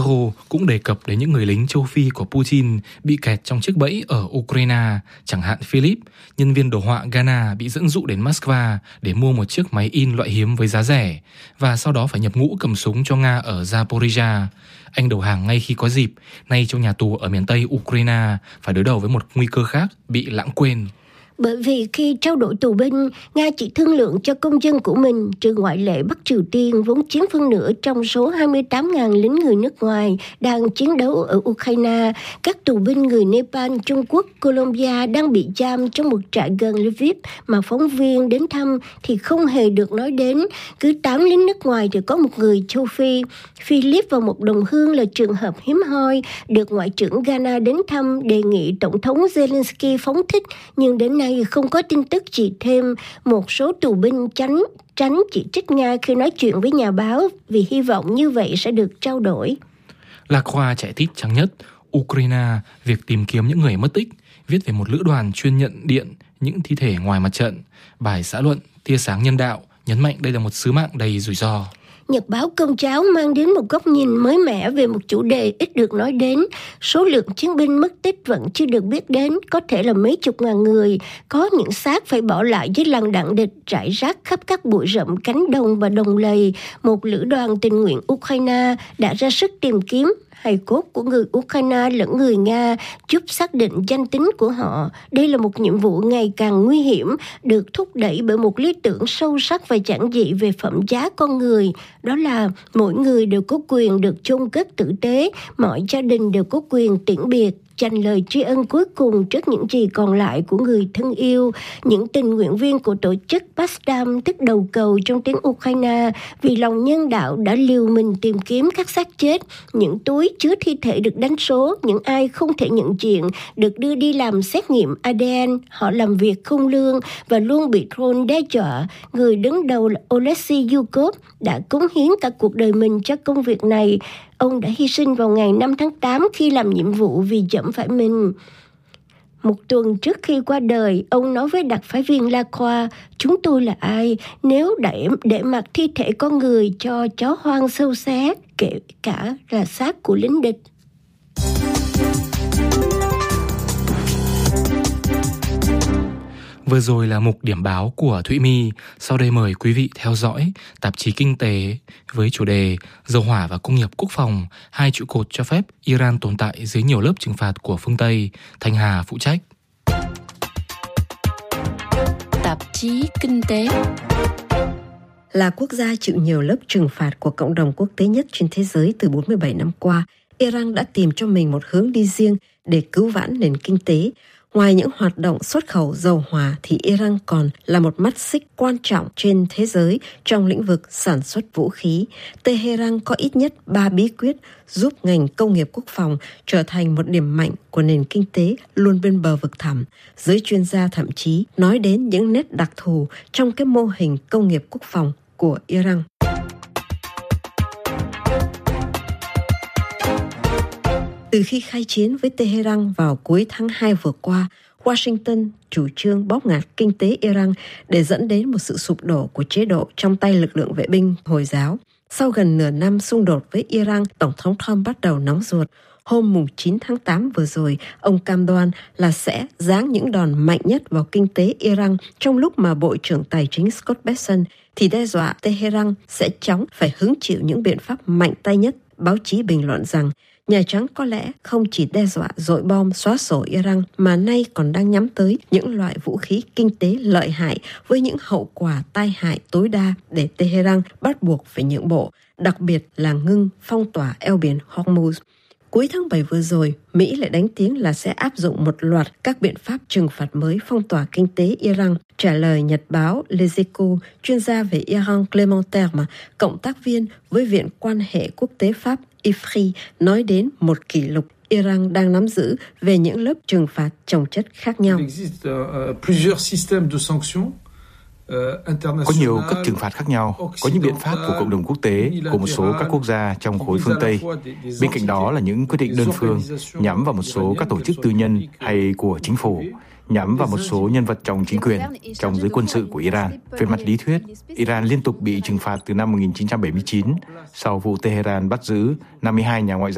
Echo cũng đề cập đến những người lính châu Phi của Putin bị kẹt trong chiếc bẫy ở Ukraine, chẳng hạn Philip, nhân viên đồ họa Ghana bị dẫn dụ đến Moscow để mua một chiếc máy in loại hiếm với giá rẻ và sau đó phải nhập ngũ cầm súng cho Nga ở Zaporizhia. Anh đầu hàng ngay khi có dịp, nay trong nhà tù ở miền Tây Ukraine phải đối đầu với một nguy cơ khác bị lãng quên. Bởi vì khi trao đổi tù binh, Nga chỉ thương lượng cho công dân của mình, trừ ngoại lệ Bắc Triều Tiên vốn chiếm phân nửa trong số 28.000 lính người nước ngoài đang chiến đấu ở Ukraine. Các tù binh người Nepal, Trung Quốc, Colombia đang bị giam trong một trại gần Lviv mà phóng viên đến thăm thì không hề được nói đến. Cứ 8 lính nước ngoài thì có một người châu Phi. Philip và một đồng hương là trường hợp hiếm hoi, được Ngoại trưởng Ghana đến thăm đề nghị Tổng thống Zelensky phóng thích, nhưng đến nay không có tin tức gì thêm. Một số tù binh tránh chỉ trích Nga khi nói chuyện với nhà báo vì hy vọng như vậy sẽ được trao đổi. La Croix chạy tít trang nhất Ukraine, việc tìm kiếm những người mất tích, viết về một lữ đoàn chuyên nhận điện những thi thể ngoài mặt trận. Bài xã luận Tia sáng nhân đạo nhấn mạnh đây là một sứ mạng đầy rủi ro. Nhật báo Công giáo mang đến một góc nhìn mới mẻ về một chủ đề ít được nói đến. Số lượng chiến binh mất tích vẫn chưa được biết đến, có thể là mấy chục ngàn người. Có những xác phải bỏ lại dưới làn đạn địch rải rác khắp các bụi rậm cánh đồng và đồng lầy. Một lữ đoàn tình nguyện Ukraine đã ra sức tìm kiếm hài cốt của người Ukraine lẫn người Nga, giúp xác định danh tính của họ. Đây là một nhiệm vụ ngày càng nguy hiểm, được thúc đẩy bởi một lý tưởng sâu sắc và giản dị về phẩm giá con người. Đó là mỗi người đều có quyền được chôn cất tử tế, mọi gia đình đều có quyền tiễn biệt, dành lời tri ân cuối cùng trước những gì còn lại của người thân yêu. Những tình nguyện viên của tổ chức Pasdam, tức đầu cầu trong tiếng Ukraine, vì lòng nhân đạo đã liều mình tìm kiếm các xác chết. Những túi chứa thi thể được đánh số, những ai không thể nhận diện được đưa đi làm xét nghiệm ADN. Họ làm việc không lương và luôn bị drone đe dọa. Người đứng đầu là Oleksiy Yukov đã cống hiến cả cuộc đời mình cho công việc này. Ông đã hy sinh vào ngày 5 tháng 8 khi làm nhiệm vụ vì dẫm phải mình. Một tuần trước khi qua đời, ông nói với đặc phái viên La Croix, chúng tôi là ai nếu để mặc thi thể con người cho chó hoang sâu xé, kể cả là xác của lính địch. Vừa rồi là mục điểm báo của Thụy My. Sau đây mời quý vị theo dõi tạp chí Kinh tế với chủ đề Dầu hỏa và công nghiệp quốc phòng, hai trụ cột cho phép Iran tồn tại dưới nhiều lớp trừng phạt của phương Tây. Thanh Hà phụ trách. Tạp chí Kinh tế. Là quốc gia chịu nhiều lớp trừng phạt của cộng đồng quốc tế nhất trên thế giới từ 47 năm qua, Iran đã tìm cho mình một hướng đi riêng để cứu vãn nền kinh tế. Ngoài những hoạt động xuất khẩu dầu hỏa thì Iran còn là một mắt xích quan trọng trên thế giới trong lĩnh vực sản xuất vũ khí. Tehran có ít nhất 3 bí quyết giúp ngành công nghiệp quốc phòng trở thành một điểm mạnh của nền kinh tế luôn bên bờ vực thẳm. Giới chuyên gia thậm chí nói đến những nét đặc thù trong cái mô hình công nghiệp quốc phòng của Iran. Từ khi khai chiến với Tehran vào cuối tháng 2 vừa qua, Washington chủ trương bóp nghẹt kinh tế Iran để dẫn đến một sự sụp đổ của chế độ trong tay lực lượng vệ binh Hồi giáo. Sau gần nửa năm xung đột với Iran, Tổng thống Trump bắt đầu nóng ruột. Hôm 9 tháng 8 vừa rồi, ông cam đoan là sẽ giáng những đòn mạnh nhất vào kinh tế Iran trong lúc mà Bộ trưởng Tài chính Scott Bessent thì đe dọa Tehran sẽ chóng phải hứng chịu những biện pháp mạnh tay nhất. Báo chí bình luận rằng Nhà Trắng có lẽ không chỉ đe dọa dội bom xóa sổ Iran mà nay còn đang nhắm tới những loại vũ khí kinh tế lợi hại với những hậu quả tai hại tối đa để Tehran bắt buộc phải nhượng bộ, đặc biệt là ngưng phong tỏa eo biển Hormuz. Cuối tháng 7 vừa rồi, Mỹ lại đánh tiếng là sẽ áp dụng một loạt các biện pháp trừng phạt mới phong tỏa kinh tế Iran. Trả lời nhật báo Les Echos, chuyên gia về Iran Clément Terme, cộng tác viên với Viện Quan hệ Quốc tế Pháp IFRI, nói đến một kỷ lục Iran đang nắm giữ về những lớp trừng phạt chồng chất khác nhau. Có nhiều cách trừng phạt khác nhau, có những biện pháp của cộng đồng quốc tế, của một số các quốc gia trong khối phương Tây. Bên cạnh đó là những quyết định đơn phương nhắm vào một số các tổ chức tư nhân hay của chính phủ, nhắm vào một số nhân vật trong chính quyền, trong giới quân sự của Iran. Về mặt lý thuyết, Iran liên tục bị trừng phạt từ năm 1979 sau vụ Tehran bắt giữ 52 nhà ngoại giao